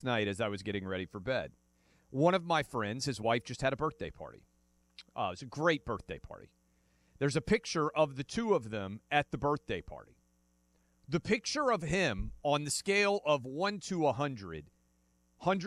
night as I was getting ready for bed. One of my friends, his wife just had a birthday party. It was a great birthday party. There's a picture of the two of them at the birthday party. The picture of him on the scale of 1 to 100